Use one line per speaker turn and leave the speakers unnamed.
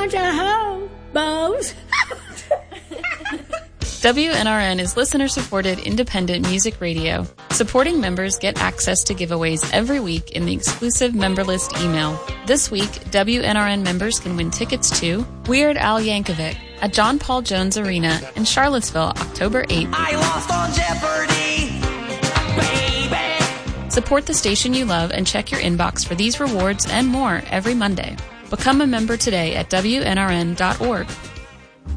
bunch of hobos.
WNRN is listener-supported independent music radio. Supporting members get access to giveaways every week in the exclusive member list email. This week, WNRN members can win tickets to Weird Al Yankovic at John Paul Jones Arena in Charlottesville, October 8th.
I lost on Jeopardy, baby.
Support the station you love and check your inbox for these rewards and more every Monday. Become a member today at WNRN.org.